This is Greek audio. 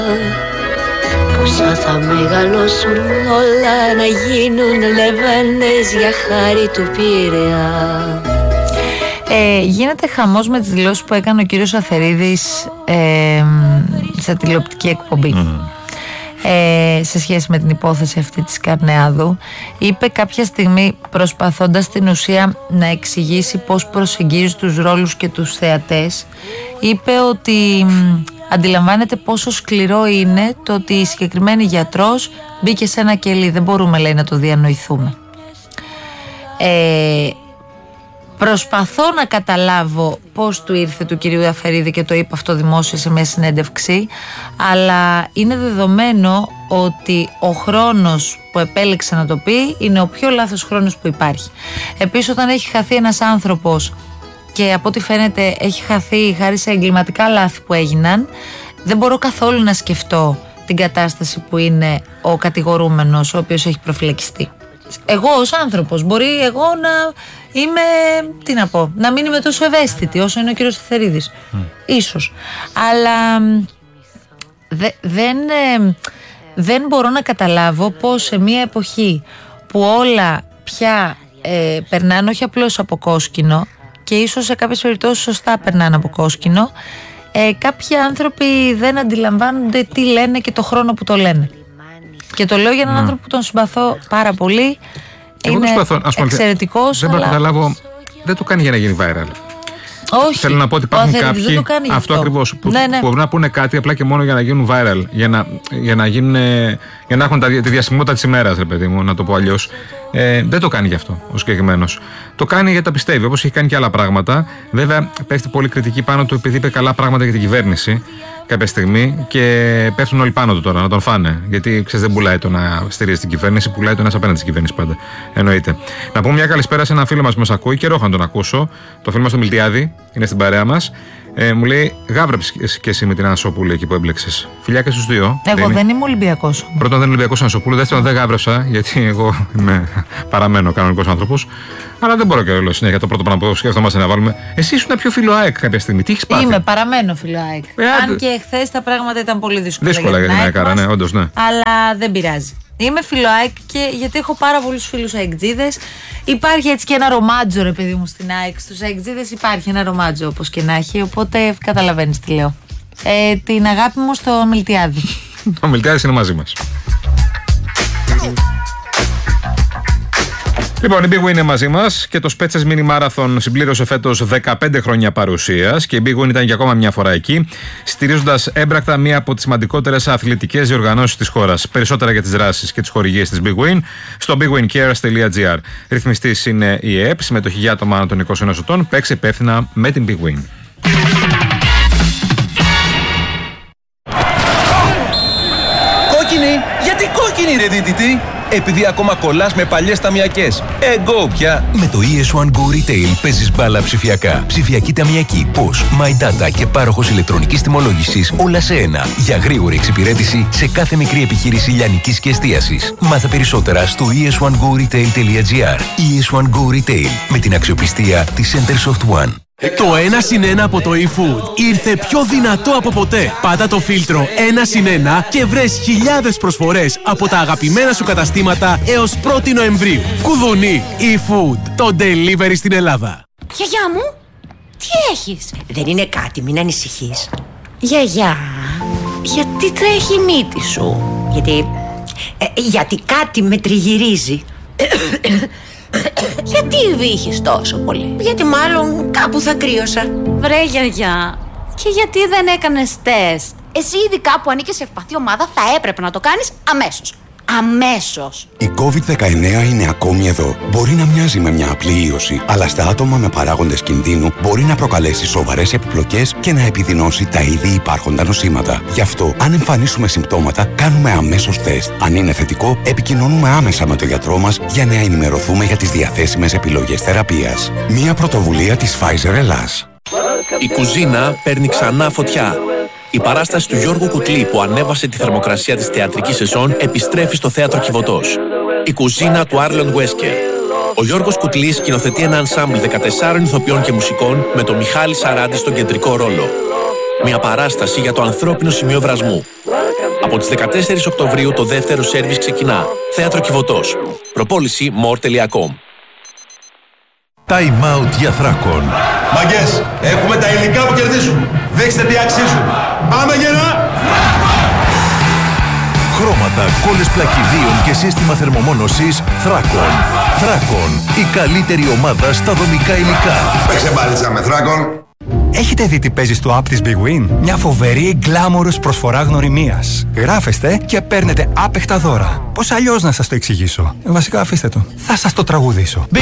Πόσα θα μεγαλώσουν όλα να γίνουν λεβένες για χάρη του Πειραιά. Γίνεται χαμός με τις δηλώσεις που έκανε ο κύριος Αφερίδης σε τηλεοπτική εκπομπή. Σε σχέση με την υπόθεση αυτή της Καρνεάδου. Είπε κάποια στιγμή, προσπαθώντας στην ουσία να εξηγήσει πώς προσεγγίζει τους ρόλους και τους θεατές, είπε ότι αντιλαμβάνεται πόσο σκληρό είναι το ότι η συγκεκριμένη γιατρός μπήκε σε ένα κελί. Δεν μπορούμε, λέει, να το διανοηθούμε. Προσπαθώ να καταλάβω πώς του ήρθε του κυρίου Αφερίδη και το είπε αυτό δημόσια σε μια συνέντευξη, αλλά είναι δεδομένο ότι ο χρόνος που επέλεξε να το πει είναι ο πιο λάθος χρόνος που υπάρχει. Επίσης, όταν έχει χαθεί ένας άνθρωπος και από ό,τι φαίνεται έχει χαθεί χάρη σε εγκληματικά λάθη που έγιναν, δεν μπορώ καθόλου να σκεφτώ την κατάσταση που είναι ο κατηγορούμενος, ο οποίος έχει προφυλακιστεί. Εγώ ως άνθρωπος, μπορεί εγώ να είμαι, τι να πω, να μην είμαι τόσο ευαίσθητη όσο είναι ο κύριος Θερίδης, ίσως, αλλά δεν μπορώ να καταλάβω πως σε μια εποχή που όλα πια περνάνε όχι απλώς από κόσκινο και ίσως σε κάποιες περιπτώσεις σωστά περνάνε από κόσκινο, κάποιοι άνθρωποι δεν αντιλαμβάνονται τι λένε και το χρόνο που το λένε. Και το λέω για έναν άνθρωπο που τον συμπαθώ πάρα πολύ. Είναι εξαιρετικός. Δεν μπορώ να καταλάβω. Δεν το κάνει για να γίνει viral. Όχι. Θέλω να πω ότι υπάρχουν κάποιοι. Αυτό ακριβώς. Που μπορούν να πούνε κάτι απλά και μόνο για να γίνουν viral. Για να έχουν τη διασημότητα της ημέρας, ρε παιδί μου, να το πω αλλιώς. Δεν το κάνει γι' αυτό ο συγκεκριμένος. Το κάνει γιατί τα πιστεύει, όπως έχει κάνει και άλλα πράγματα. Βέβαια, πέφτει πολύ κριτική πάνω του επειδή είπε καλά πράγματα για την κυβέρνηση κάποια στιγμή και πέφτουν όλοι πάνω του τώρα να τον φάνε. Γιατί ξέρεις, δεν πουλάει το να στηρίζει την κυβέρνηση, πουλάει το ένας απέναντι στην κυβέρνηση πάντα. Εννοείται. Να πούμε μια καλησπέρα σε έναν φίλο μας που μας ακούει, καιρό είχα να τον ακούσω. Το φίλο μας το Μιλτιάδη, είναι στην παρέα μας. Μου λέει, γάβρεψες και εσύ με την Ανασόπουλη εκεί που έμπλεξες. Φιλιά και στους δύο. Εγώ δεν είμαι Ολυμπιακός. Πρώτον, δεν είμαι Ολυμπιακός Ανασόπουλου. Δεύτερον, δεν γάβρεψα, γιατί εγώ παραμένω κανονικός άνθρωπος. Αλλά δεν μπορώ και όλο συνέχεια το πρώτο πράγμα που σκέφτομαστε να βάλουμε. Εσύ ήσουν πιο φίλο ΑΕΚ κάποια στιγμή. Τι έχεις πάθει? Παραμένω φίλο ΑΕΚ. Αν και χθες τα πράγματα ήταν πολύ δύσκολα. Δύσκολα για την ΑΕΚ, ναι, όντως, ναι. Αλλά δεν πειράζει. Είμαι φίλο ΑΕΚ και γιατί έχω πάρα πολλούς φίλους αεκτζίδες. Υπάρχει έτσι και ένα ρομάτζο, ρε παιδί μου, στην ΑΕΚ. Στους αεκτζίδες υπάρχει ένα ρομάτζο, όπως και να έχει. Οπότε καταλαβαίνεις τι λέω. Την αγάπη μου στο Μιλτιάδη. Ο Μιλτιάδης είναι μαζί μας. Λοιπόν, η Big Win είναι μαζί μας και το Spetses Mini Marathon συμπλήρωσε φέτος 15 χρόνια παρουσίας και η Big Win ήταν για ακόμα μια φορά εκεί, στηρίζοντας έμπρακτα μία από τις σημαντικότερες αθλητικές διοργανώσεις της χώρας. Περισσότερα για τις δράσεις και τις χορηγίες της Big Win στο bigwincares.gr. Ρυθμιστής είναι η ΕΕΠ, συμμετοχή για άτομα άνω των 21 ετών. Παίξε υπεύθυνα με την Big Win. Κόκκινη! Γιατί κόκκινη, ρε δίτητη? Επειδή ακόμα κολλάς με παλιές ταμιακές. Εγώ πια. Με το ES1 Go Retail παίζεις μπάλα ψηφιακά. Ψηφιακή ταμιακή, POS, My Data και πάροχος ηλεκτρονικής τιμολόγησης, όλα σε ένα. Για γρήγορη εξυπηρέτηση σε κάθε μικρή επιχείρηση λιανικής και εστίασης. Μάθε περισσότερα στο es1goretail.gr. ES1 Go Retail, με την αξιοπιστία της Centersoft One. Το 1+1 από το eFood ήρθε πιο δυνατό από ποτέ. Πάτα το φίλτρο 1+1 και βρες χιλιάδες προσφορές από τα αγαπημένα σου καταστήματα έως 1η Νοεμβρίου. Κουδουνί, eFood, το delivery στην Ελλάδα. Γιαγιά μου, τι έχεις? Δεν είναι κάτι, μην ανησυχείς. Γιαγιά, γιατί τρέχει η μύτη σου? Γιατί κάτι με τριγυρίζει. Γιατί βύχεις τόσο πολύ? Γιατί μάλλον κάπου θα κρύωσα. Βρε γιαγιά, και γιατί δεν έκανες τεστ? Εσύ ειδικά που ανήκεις σε ευπαθή ομάδα θα έπρεπε να το κάνεις αμέσως. Αμέσως. Η COVID-19 είναι ακόμη εδώ. Μπορεί να μοιάζει με μια απλή ίωση, αλλά στα άτομα με παράγοντες κινδύνου μπορεί να προκαλέσει σοβαρές επιπλοκές και να επιδεινώσει τα ήδη υπάρχοντα νοσήματα. Γι' αυτό, αν εμφανίσουμε συμπτώματα, κάνουμε αμέσως τεστ. Αν είναι θετικό, επικοινωνούμε άμεσα με τον γιατρό μας για να ενημερωθούμε για τις διαθέσιμες επιλογές θεραπείας. Μια πρωτοβουλία της Pfizer Ελλάς. Η κουζίνα παίρνει ξανά φωτιά. Η παράσταση του Γιώργου Κουτλή που ανέβασε τη θερμοκρασία της θεατρικής σεζόν επιστρέφει στο θέατρο Κιβωτός. Η κουζίνα του Άρλον Βέσκερ. Ο Γιώργος Κουτλής σκηνοθετεί ένα ενσάμπλ 14 ηθοποιών και μουσικών με τον Μιχάλη Σαράντη στον κεντρικό ρόλο. Μια παράσταση για το ανθρώπινο σημείο βρασμού. Από τις 14 Οκτωβρίου το δεύτερο σέρβις ξεκινά. Θέατρο Κιβωτός. Προπόληση more.com. Time out για Θράκον. Μαγκές, έχουμε τα υλικά που κερδίζουν. Δείξτε τι αξίζουν. Πάμε γερά! Χρώματα, κόλλες πλακιδίων και σύστημα θερμομόνωσης Θράκον. Θράκον, η καλύτερη ομάδα στα δομικά υλικά. Παίξε μπάλιτσα με Θράκον. Έχετε δει τι παίζει στο app της Big Win? Μια φοβερή γκλάμορος προσφορά γνωριμίας. Γράφεστε και παίρνετε άπεχτα δώρα. Πώς αλλιώς να σας το εξηγήσω? Βασικά αφήστε το. Θα σας το τραγουδήσω.